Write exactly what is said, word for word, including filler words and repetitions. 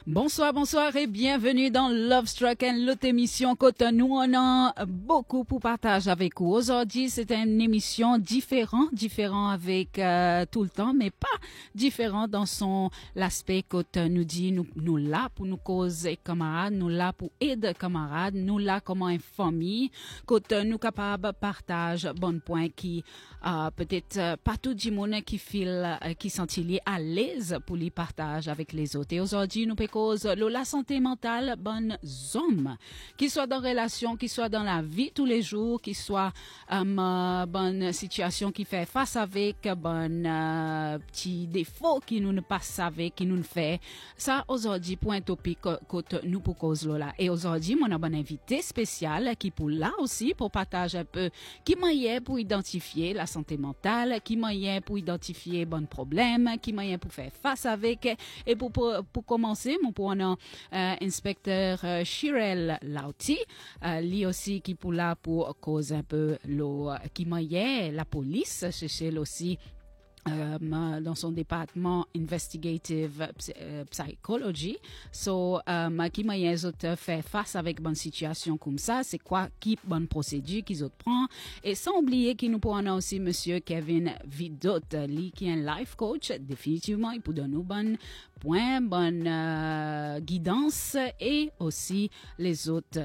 Bonsoir, bonsoir et bienvenue dans Love Struck and l'autre émission que nous on a beaucoup pour partager avec vous. Aujourd'hui, c'est une émission différente, différent avec euh, tout le temps, mais pas différent dans son l'aspect que nous dit nous nous là pour nous causer camarades, nous là pour aider camarades, nous là comme une famille, que nous capable partage bon point qui euh, peut-être euh, pas tout du monde qui file euh, qui sentit à l'aise pour les partager avec les autres. Et aujourd'hui, nous cause la santé mentale, bonnes hommes, qui soit dans relation, qui soit dans la vie tous les jours, qui soit um, euh, bonne situation qui fait face avec, bonne euh, petit défaut qui nous ne passe avec, qui nous fait. Ça aujourd'hui pour un topic que nous pour cause là. Et aujourd'hui, mon a bon invité spécial qui pour là aussi pour partager un peu qui moyen pour identifier la santé mentale, qui moyen pour identifier bon problème, qui moyen pour faire face avec et pour pour, pour commencer pour un euh, inspecteur euh, Shirel Lauti, euh, lui aussi qui pour là pour cause un peu l'eau qui moyen la police, c'est aussi Um, dans son département investigative uh, psychology. So, um, qui moyen autres fait face avec bonne situation comme ça, c'est quoi qui bonne procédure qu'ils autres prend. Et sans oublier qu'il nous pourra aussi monsieur Kevin Vidot, lui qui est un life coach, définitivement, il peut donner nous bonne point, bonne euh, guidance et aussi les autres